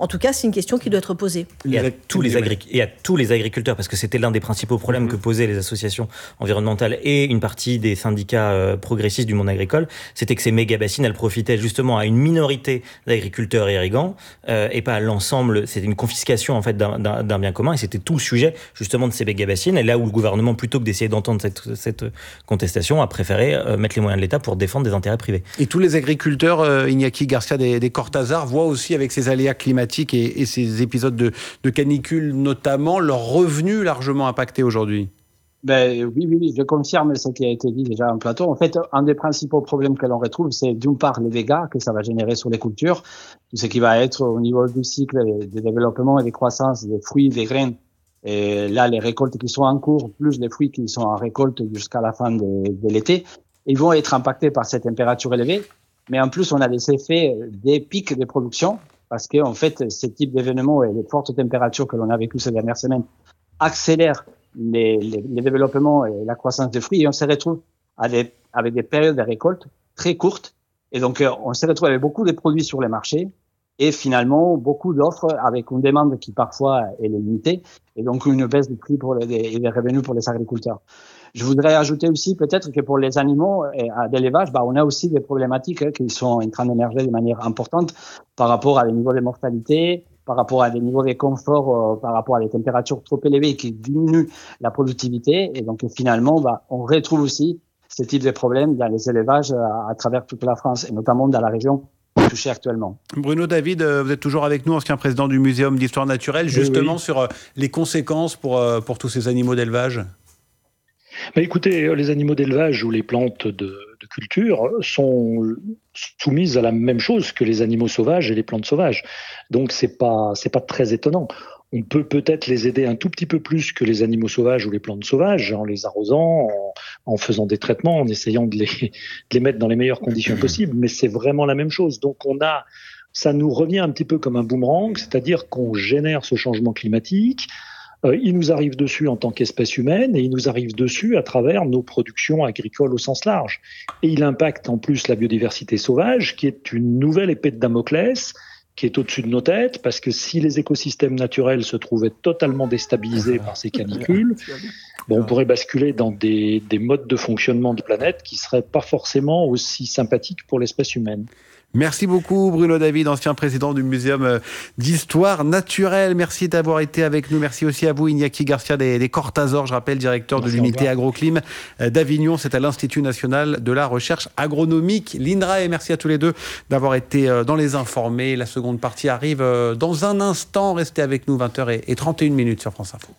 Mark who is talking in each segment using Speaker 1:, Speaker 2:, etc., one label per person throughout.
Speaker 1: En tout cas, c'est une question qui doit être posée.
Speaker 2: Et à tous les agriculteurs, parce que c'était l'un des principaux problèmes que posaient les associations environnementales et une partie des syndicats progressistes du monde agricole, c'était que ces méga-bassines, elles profitaient justement à une minorité d'agriculteurs et irrigants et pas à l'ensemble. C'était une confiscation en fait d'un bien commun, et c'était tout le sujet justement de ces méga-bassines. Et là où le gouvernement, plutôt que d'essayer d'entendre cette contestation, a préféré mettre les moyens de l'État pour défendre des intérêts privés.
Speaker 3: Et tous les agriculteurs, Iñaki Garcia des Cortázar, voient aussi avec ces aléas climatiques et ces épisodes de canicule notamment, leurs revenus largement impactés aujourd'hui.
Speaker 4: Oui, je confirme ce qui a été dit déjà en plateau. En fait, un des principaux problèmes que l'on retrouve, c'est d'une part les dégâts que ça va générer sur les cultures, tout ce qui va être au niveau du cycle de développement et de croissance des fruits, des graines. Et là, les récoltes qui sont en cours, plus les fruits qui sont en récolte jusqu'à la fin de l'été, ils vont être impactés par ces températures élevées. Mais en plus, on a les effets des pics de production, parce que en fait, ce type d'événements et les fortes températures que l'on a vécues ces dernières semaines accélèrent les développements et la croissance des fruits, et on se retrouve avec des périodes de récolte très courtes. Et donc, on se retrouve avec beaucoup de produits sur les marchés et finalement beaucoup d'offres avec une demande qui parfois est limitée, et donc une baisse du prix et des revenus pour les agriculteurs. Je voudrais ajouter aussi peut-être que pour les animaux d'élevage, on a aussi des problématiques qui sont en train d'émerger de manière importante par rapport à des niveaux de mortalité, par rapport à des niveaux de confort, par rapport à des températures trop élevées qui diminuent la productivité. Et donc finalement, on retrouve aussi ce type de problèmes dans les élevages à travers toute la France, et notamment dans la région touchée actuellement.
Speaker 3: Bruno David, vous êtes toujours avec nous, ancien président du Muséum d'Histoire Naturelle, justement sur les conséquences pour tous ces animaux d'élevage.
Speaker 5: Écoutez, les animaux d'élevage ou les plantes de culture sont soumises à la même chose que les animaux sauvages et les plantes sauvages. Donc c'est pas très étonnant. On peut peut-être les aider un tout petit peu plus que les animaux sauvages ou les plantes sauvages, en les arrosant, en faisant des traitements, en essayant de les mettre dans les meilleures conditions possibles, mais c'est vraiment la même chose. Donc ça nous revient un petit peu comme un boomerang, c'est-à-dire qu'on génère ce changement climatique. Il nous arrive dessus en tant qu'espèce humaine, et il nous arrive dessus à travers nos productions agricoles au sens large. Et il impacte en plus la biodiversité sauvage, qui est une nouvelle épée de Damoclès, qui est au-dessus de nos têtes, parce que si les écosystèmes naturels se trouvaient totalement déstabilisés par ces canicules, on pourrait basculer dans des modes de fonctionnement de planète qui seraient pas forcément aussi sympathiques pour l'espèce humaine.
Speaker 3: Merci beaucoup Bruno David, ancien président du Muséum d'Histoire Naturelle. Merci d'avoir été avec nous. Merci aussi à vous Iñaki Garcia des Cortázar, je rappelle, directeur de l'unité Agroclim d'Avignon. C'est à l'Institut National de la Recherche Agronomique, l'INRAE. Merci à tous les deux d'avoir été dans Les Informés. La seconde partie arrive dans un instant. Restez avec nous, 20h31 sur France Info.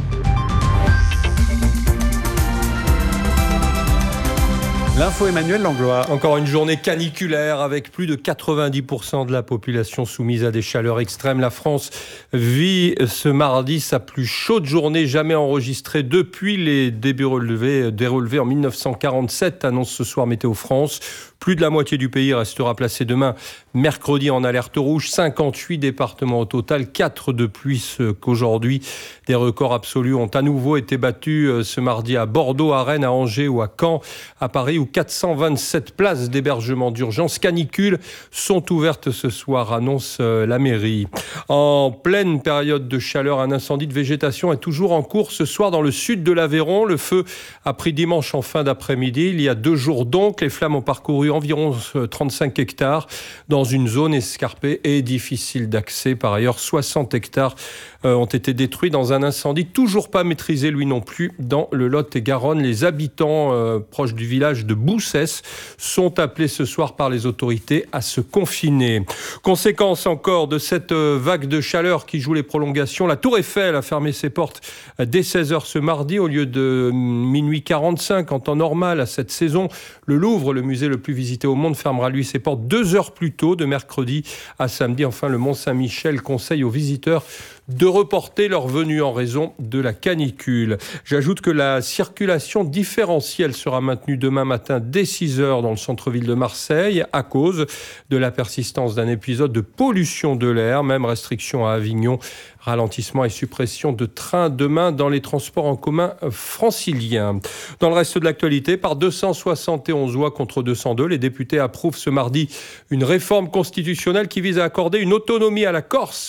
Speaker 3: L'info Emmanuel Langlois.
Speaker 6: Encore une journée caniculaire avec plus de 90% de la population soumise à des chaleurs extrêmes. La France vit ce mardi sa plus chaude journée jamais enregistrée depuis les débuts relevés en 1947, annonce ce soir Météo France. Plus de la moitié du pays restera placé demain, mercredi, en alerte rouge. 58 départements au total, 4 de plus qu'aujourd'hui. Des records absolus ont à nouveau été battus ce mardi à Bordeaux, à Rennes, à Angers ou à Caen, à Paris, où 427 places d'hébergement d'urgence canicule sont ouvertes ce soir, annonce la mairie. En pleine période de chaleur, un incendie de végétation est toujours en cours ce soir dans le sud de l'Aveyron. Le feu a pris dimanche en fin d'après-midi. Il y a 2 jours donc, les flammes ont parcouru environ 35 hectares dans une zone escarpée et difficile d'accès. Par ailleurs, 60 hectares ont été détruits dans un incendie toujours pas maîtrisé, lui non plus, dans le Lot-et-Garonne. Les habitants proches du village de Boussès sont appelés ce soir par les autorités à se confiner. Conséquence encore de cette vague de chaleur qui joue les prolongations, la Tour Eiffel a fermé ses portes dès 16h ce mardi au lieu de minuit 45 en temps normal à cette saison. Le Louvre, le musée le plus visité au monde, fermera lui ses portes 2 heures plus tôt, de mercredi à samedi. Enfin, le Mont-Saint-Michel conseille aux visiteurs de reporter leur venue en raison de la canicule. J'ajoute que la circulation différentielle sera maintenue demain matin dès 6h dans le centre-ville de Marseille à cause de la persistance d'un épisode de pollution de l'air. Même restriction à Avignon, ralentissement et suppression de trains demain dans les transports en commun franciliens. Dans le reste de l'actualité, par 271 voix contre 202, les députés approuvent ce mardi une réforme constitutionnelle qui vise à accorder une autonomie à la Corse